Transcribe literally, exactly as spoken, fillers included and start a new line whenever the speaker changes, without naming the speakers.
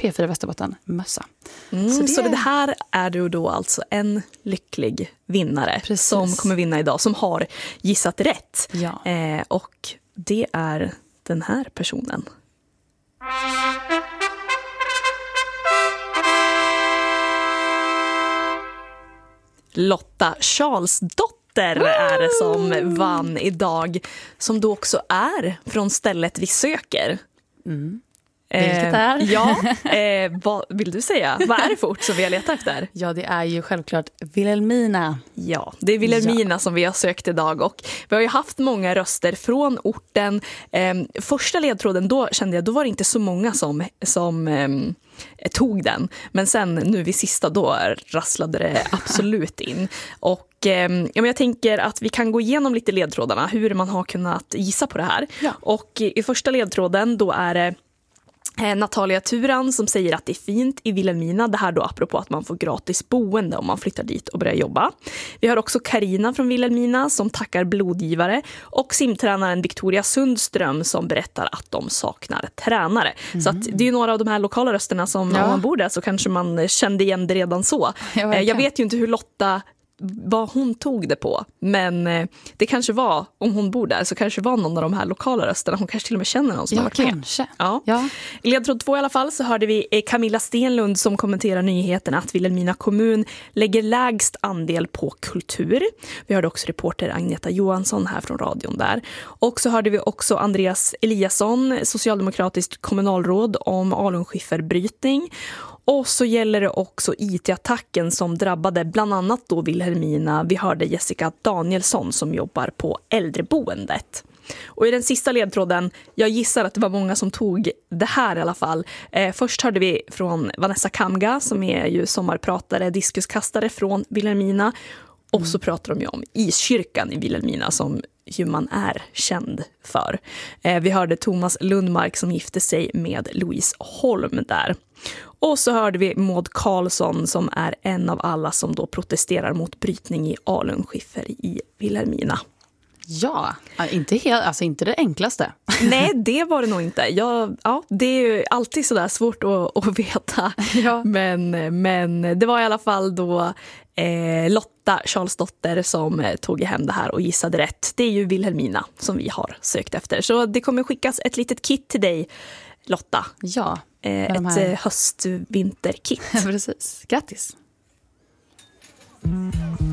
P fyra Västerbotten-mössa.
Mm, så, det... så det här är du då alltså en lycklig vinnare. Precis. Som kommer vinna idag, som har gissat rätt.
Ja.
Eh, och det är den här personen. Lotta Charlesdotter är det som vann idag, som då också är från stället vi söker.
Mm. Vilket är?
Eh, ja, eh, vad vill du säga? Vad är det för ort som vi har letat efter?
Ja, det är ju självklart Vilhelmina.
Ja, det är Vilhelmina ja. som vi har sökt idag, och vi har ju haft många röster från orten. Eh, första ledtråden, då kände jag, då var det inte så många som, som eh, tog den. Men sen nu vid sista, då rasslade det absolut in. Och eh, ja, men jag tänker att vi kan gå igenom lite ledtrådarna, hur man har kunnat gissa på det här. Ja. Och i första ledtråden, då är det Natalia Turan som säger att det är fint i Vilhelmina. Det här då apropå att man får gratis boende om man flyttar dit och börjar jobba. Vi har också Karina från Vilhelmina som tackar blodgivare, och simtränaren Victoria Sundström som berättar att de saknar tränare. Mm. Så att det är ju några av de här lokala rösterna som ja. om man bor där så kanske man kände igen det redan så. Ja, jag vet ju inte hur Lotta vad hon tog det på, men det kanske var, om hon bor där så kanske var någon av de här lokala rösterna, hon kanske till och med känner någon som
ja,
har varit med.
Kanske.
Ja.
Ja.
I ledtråd två i alla fall så hörde vi Camilla Stenlund som kommenterar nyheten att Vilhelmina kommun lägger lägst andel på kultur. Vi hörde också reporter Agneta Johansson här från radion där. Och så hörde vi också Andreas Eliasson, socialdemokratiskt kommunalråd, om alunskifferbrytning. Och så gäller det också I T-attacken som drabbade bland annat då Vilhelmina. Vi hörde Jessica Danielsson som jobbar på äldreboendet. Och i den sista ledtråden, jag gissar att det var många som tog det här i alla fall. Eh, först hörde vi från Vanessa Kamga som är ju sommarpratare, diskuskastare från Vilhelmina. Och mm. så pratar de ju om Iskyrkan i Vilhelmina som ju man är känd för. Eh, vi hörde Thomas Lundmark som gifte sig med Louise Holm där. Och så hörde vi Maud Karlsson som är en av alla som då protesterar mot brytning i alunskiffer i Vilhelmina.
Ja, inte, helt, alltså inte det enklaste.
Nej, det var det nog inte. Jag, ja, det är ju alltid sådär svårt att, att veta. Ja. Men, men det var i alla fall då eh, Lotta Charlesdotter som eh, tog hem det här och gissade rätt. Det är ju Vilhelmina som vi har sökt efter. Så det kommer skickas ett litet kit till dig, Lotta.
Ja.
Eh, ett här... höst-vinterkit.
Precis. Grattis.